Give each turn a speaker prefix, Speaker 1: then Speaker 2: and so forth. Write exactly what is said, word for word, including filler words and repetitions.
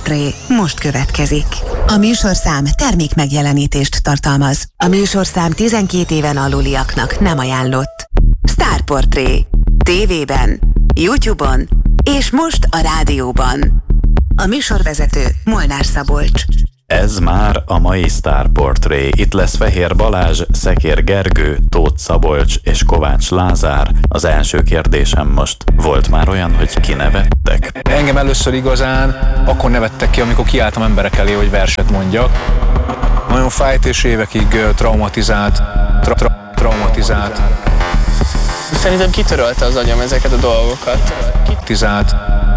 Speaker 1: Starportré most következik. A műsorszám termék megjelenítést tartalmaz. A műsorszám tizenkét éven aluliaknak nem ajánlott. Starportré. Tévében, YouTube-on és most a rádióban. A műsorvezető Molnár Szabolcs.
Speaker 2: Ez már a mai Starportré. Itt lesz Fehér Balázs, Szekér Gergő, Tóth Szabolcs és Kovács Lázár. Az első kérdésem most: volt már olyan, hogy kinevettek?
Speaker 3: Engem először igazán akkor nevettek ki, amikor kiálltam emberek elé, hogy verset mondjak. Nagyon fájt és évekig traumatizált, tra- tra- traumatizált.
Speaker 4: Szerintem kitörölte az agyam ezeket a dolgokat.
Speaker 3: Tizált,